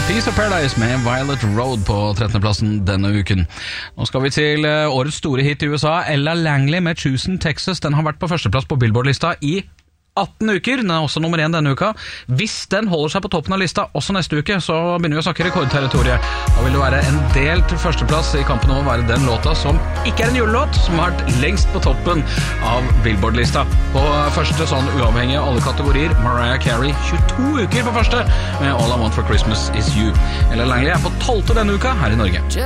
Piece of Paradise med Violet Road på 13. plassen denne uken. Nå skal vi til årets store hit i USA. Ella Langley med Choosing Texas. Den har vært på førsteplass på Billboard-lista i 18 uker, den er også nummer 1 denne uka. Hvis den holder seg på toppen av lista også neste uke, så begynner vi å snakke rekordterritoriet. Da vil det være en del til førsteplass i kampen om å være den låta som ikke er en julelåt, som har vært lengst på toppen av Billboard-lista. På første sånn uavhengig av alle kategorier, Mariah Carey, 22 uker på første, med All I Want for Christmas Is You. Ella Langley er på 12. denne uka her i Norge.